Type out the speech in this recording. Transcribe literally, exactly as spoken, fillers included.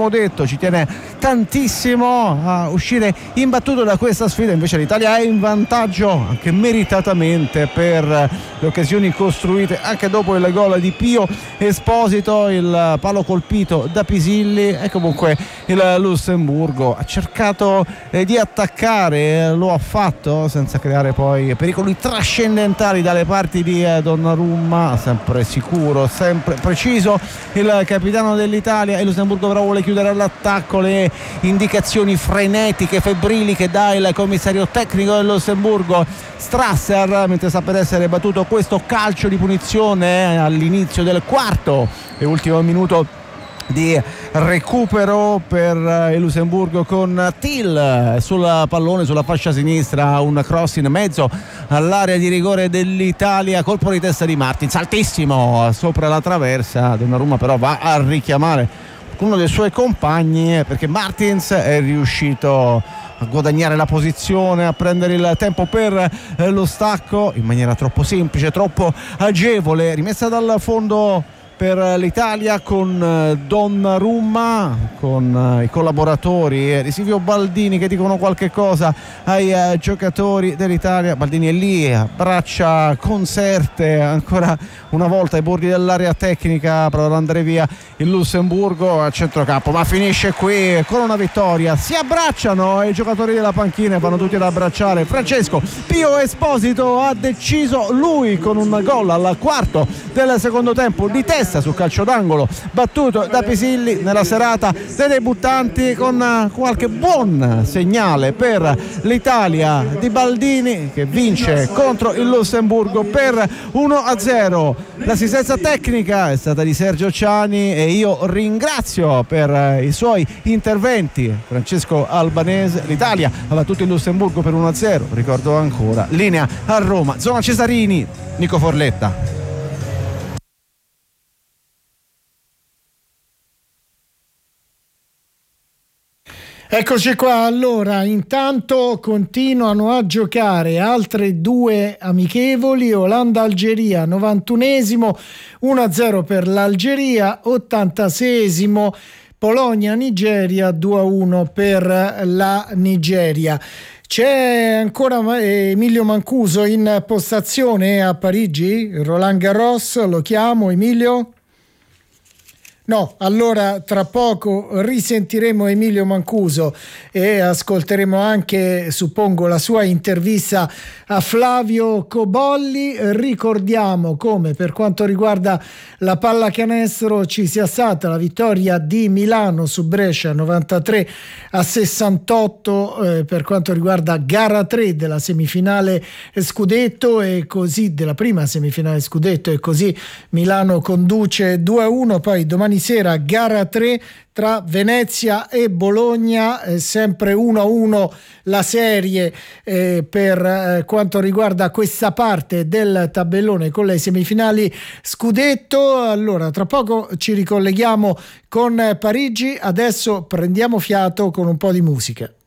abbiamo detto, ci tiene tantissimo a uscire imbattuto da questa sfida. Invece l'Italia è in vantaggio anche meritatamente per le occasioni costruite anche dopo il gol di Pio Esposito, il palo colpito da Pisilli, e comunque il Lussemburgo ha cercato eh, di attaccare, lo ha fatto senza creare poi pericoli trascendentali dalle parti di eh, Donnarumma, sempre sicuro, sempre preciso il capitano dell'Italia. E Lussemburgo però vuole chiudere l'attacco, le indicazioni frenetiche, febbrili che dà il commissario tecnico del Lussemburgo Strasser, mentre sta per essere battuto questo calcio di punizione all'inizio del quarto e ultimo minuto di recupero per il Lussemburgo, con Thiel sul pallone sulla fascia sinistra, un cross in mezzo all'area di rigore dell'Italia, colpo di testa di Martins altissimo sopra la traversa. Donnarumma però va a richiamare uno dei suoi compagni perché Martins è riuscito a guadagnare la posizione, a prendere il tempo per eh, lo stacco in maniera troppo semplice, troppo agevole, rimessa dal fondo per l'Italia con Donnarumma, con i collaboratori di Silvio Baldini che dicono qualche cosa ai uh, giocatori dell'Italia. Baldini è lì, abbraccia Conserte ancora una volta ai bordi dell'area tecnica, prova ad andare via il Lussemburgo a centrocampo, ma finisce qui con una vittoria. Si abbracciano i giocatori della panchina e vanno tutti ad abbracciare Francesco Pio Esposito. Ha deciso lui con un gol al quarto del secondo tempo di testa su calcio d'angolo battuto da Pisilli nella serata dei debuttanti, con qualche buon segnale per l'Italia di Baldini che vince contro il Lussemburgo per uno a zero. L'assistenza tecnica è stata di Sergio Ciani e io ringrazio per i suoi interventi Francesco Albanese. L'Italia ha battuto il Lussemburgo per uno a zero, ricordo ancora, linea a Roma, zona Cesarini, Nico Forletta. Eccoci qua, allora intanto continuano a giocare altre due amichevoli. Olanda-Algeria, novantunesimo, uno a zero per l'Algeria, ottantaseiesimo Polonia-Nigeria, due a uno per la Nigeria. C'è ancora Emilio Mancuso in postazione a Parigi, Roland Garros, lo chiamo Emilio? No, allora tra poco risentiremo Emilio Mancuso e ascolteremo anche, suppongo, la sua intervista a Flavio Cobolli. Ricordiamo come per quanto riguarda la pallacanestro ci sia stata la vittoria di Milano su Brescia novantatré a sessantotto eh, per quanto riguarda gara tre della semifinale scudetto, e così della prima semifinale scudetto, e così Milano conduce due a uno. Poi domani sera gara tre tra Venezia e Bologna, eh, sempre uno a uno la serie eh, per eh, quanto riguarda questa parte del tabellone con le semifinali scudetto. Allora tra poco ci ricolleghiamo con Parigi, adesso prendiamo fiato con un po' di musica.